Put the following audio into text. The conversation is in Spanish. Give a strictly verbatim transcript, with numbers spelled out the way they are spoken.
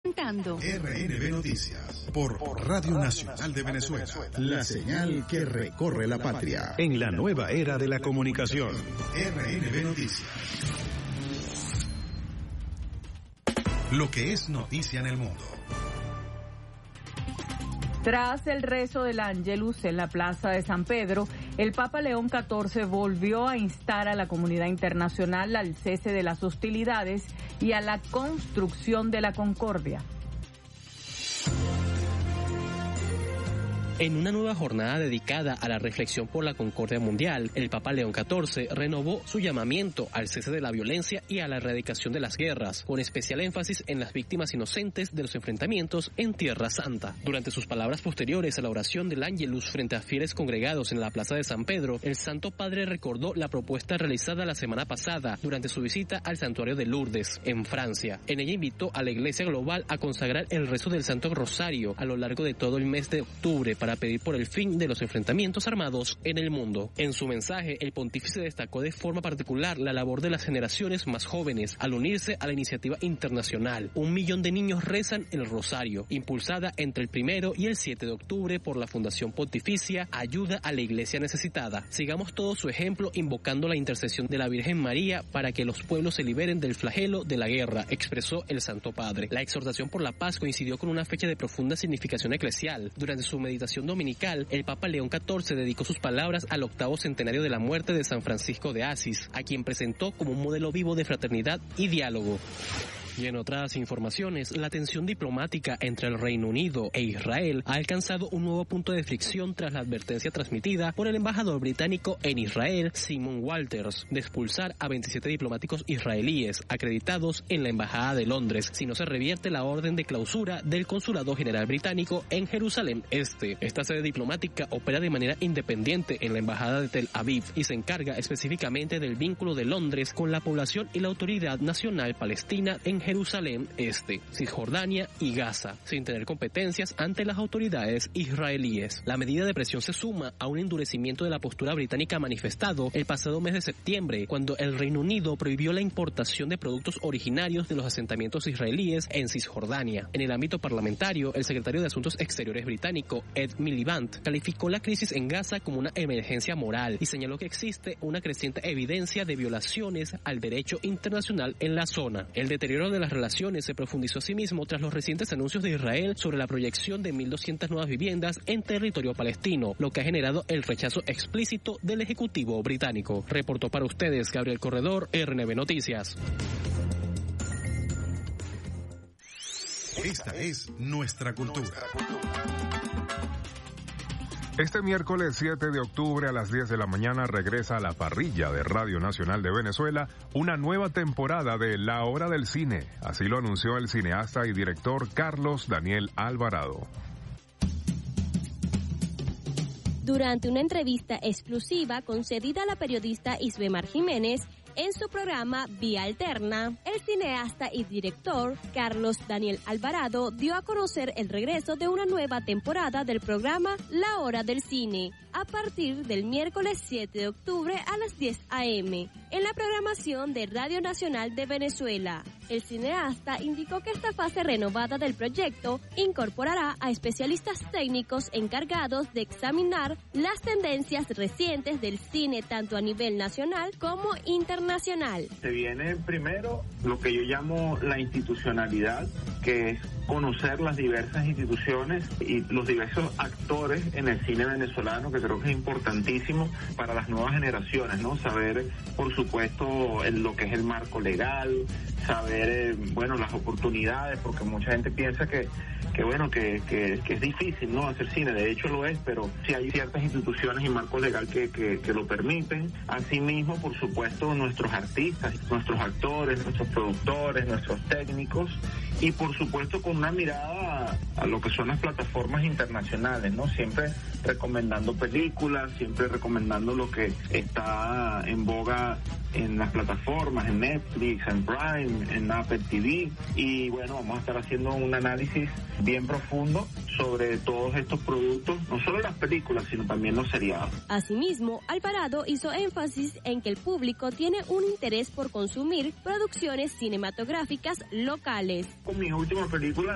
R N B Noticias por Radio Nacional de Venezuela, la señal que recorre la patria. En la nueva era de la comunicación. R N B Noticias. Lo que es noticia en el mundo. Tras el rezo del Ángelus en la Plaza de San Pedro, el Papa León catorce volvió a instar a la comunidad internacional al cese de las hostilidades y a la construcción de la concordia. En una nueva jornada dedicada a la reflexión por la concordia mundial, el Papa León catorce renovó su llamamiento al cese de la violencia y a la erradicación de las guerras, con especial énfasis en las víctimas inocentes de los enfrentamientos en Tierra Santa. Durante sus palabras posteriores a la oración del Ángelus frente a fieles congregados en la Plaza de San Pedro, el Santo Padre recordó la propuesta realizada la semana pasada durante su visita al santuario de Lourdes, en Francia. En ella invitó a la Iglesia Global a consagrar el rezo del Santo Rosario a lo largo de todo el mes de octubre para para pedir por el fin de los enfrentamientos armados en el mundo. En su mensaje, el pontífice destacó de forma particular la labor de las generaciones más jóvenes al unirse a la iniciativa internacional. Un millón de niños rezan el Rosario, impulsada entre el primero y el siete de octubre por la Fundación Pontificia Ayuda a la Iglesia Necesitada. Sigamos todos su ejemplo invocando la intercesión de la Virgen María para que los pueblos se liberen del flagelo de la guerra, expresó el Santo Padre. La exhortación por la paz coincidió con una fecha de profunda significación eclesial. Durante su meditación dominical, el Papa León catorce dedicó sus palabras al octavo centenario de la muerte de San Francisco de Asís, a quien presentó como un modelo vivo de fraternidad y diálogo. Y en otras informaciones, la tensión diplomática entre el Reino Unido e Israel ha alcanzado un nuevo punto de fricción tras la advertencia transmitida por el embajador británico en Israel, Simon Walters, de expulsar a veintisiete diplomáticos israelíes acreditados en la Embajada de Londres si no se revierte la orden de clausura del Consulado General Británico en Jerusalén Este. Esta sede diplomática opera de manera independiente en la Embajada de Tel Aviv y se encarga específicamente del vínculo de Londres con la población y la Autoridad Nacional Palestina en Jerusalén Este, Cisjordania y Gaza, sin tener competencias ante las autoridades israelíes. La medida de presión se suma a un endurecimiento de la postura británica manifestado el pasado mes de septiembre, cuando el Reino Unido prohibió la importación de productos originarios de los asentamientos israelíes en Cisjordania. En el ámbito parlamentario, el secretario de Asuntos Exteriores británico, Ed Miliband, calificó la crisis en Gaza como una emergencia moral y señaló que existe una creciente evidencia de violaciones al derecho internacional en la zona. El deterioro de las relaciones se profundizó asimismo tras los recientes anuncios de Israel sobre la proyección de mil doscientas nuevas viviendas en territorio palestino, lo que ha generado el rechazo explícito del Ejecutivo británico. Reportó para ustedes Gabriel Corredor, R N B Noticias. Esta es nuestra cultura. Este miércoles siete de octubre a las diez de la mañana regresa a la parrilla de Radio Nacional de Venezuela una nueva temporada de La Hora del Cine. Así lo anunció el cineasta y director Carlos Daniel Alvarado. Durante una entrevista exclusiva concedida a la periodista Isbemar Jiménez, en su programa Vía Alterna, el cineasta y director Carlos Daniel Alvarado dio a conocer el regreso de una nueva temporada del programa La Hora del Cine, a partir del miércoles siete de octubre a las diez a eme, en la programación de Radio Nacional de Venezuela. El cineasta indicó que esta fase renovada del proyecto incorporará a especialistas técnicos encargados de examinar las tendencias recientes del cine tanto a nivel nacional como internacional. Se viene primero lo que yo llamo la institucionalidad, que es conocer las diversas instituciones y los diversos actores en el cine venezolano, que creo que es importantísimo para las nuevas generaciones, ¿no? Saber, por supuesto, el, lo que es el marco legal, saber, eh, bueno, las oportunidades, porque mucha gente piensa que, que bueno, que, que, que es difícil, ¿no?, hacer cine. De hecho lo es, pero sí hay ciertas instituciones y marco legal que, que, que lo permiten. Asimismo, por supuesto, nuestros artistas, nuestros actores, nuestros productores, nuestros técnicos, y por supuesto con una mirada a, a lo que son las plataformas internacionales, ¿no? Siempre recomendando películas, siempre recomendando lo que está en boga en las plataformas, en Netflix, en Prime, en Apple T V, y bueno, vamos a estar haciendo un análisis bien profundo sobre todos estos productos, no solo las películas, sino también los seriados. Asimismo, Alvarado hizo énfasis en que el público tiene un interés por consumir producciones cinematográficas locales. Con mi última película